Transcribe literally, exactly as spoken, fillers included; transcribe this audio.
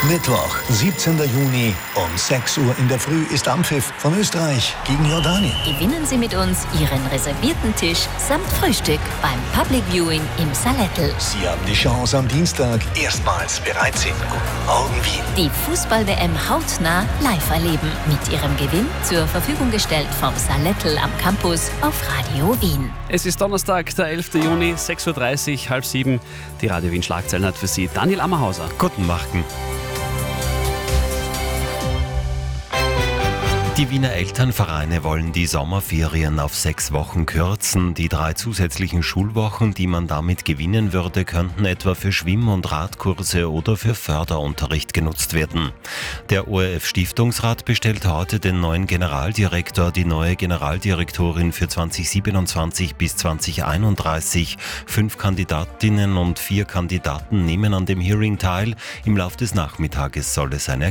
Mittwoch, siebzehnten Juni um sechs Uhr in der Früh ist Anpfiff von Österreich gegen Jordanien. Gewinnen Sie mit uns Ihren reservierten Tisch samt Frühstück beim Public Viewing im Salettl. Sie haben die Chance, am Dienstag erstmals bereit sind. Guten Morgen, Wien. Die Fußball-W M hautnah live erleben. Mit Ihrem Gewinn zur Verfügung gestellt vom Salettl am Campus auf Radio Wien. Es ist Donnerstag, der elften Juni, sechs Uhr dreißig, halb sieben. Die Radio Wien Schlagzeilen hat für Sie Daniel Ammerhauser. Guten Morgen. Die Wiener Elternvereine wollen die Sommerferien auf sechs Wochen kürzen. Die drei zusätzlichen Schulwochen, die man damit gewinnen würde, könnten etwa für Schwimm- und Radkurse oder für Förderunterricht genutzt werden. Der O R F-Stiftungsrat bestellt heute den neuen Generaldirektor, die neue Generaldirektorin für zweitausendsiebenundzwanzig bis zweitausendeinunddreißig. Fünf Kandidatinnen und vier Kandidaten nehmen an dem Hearing teil. Im Lauf des Nachmittages soll es eine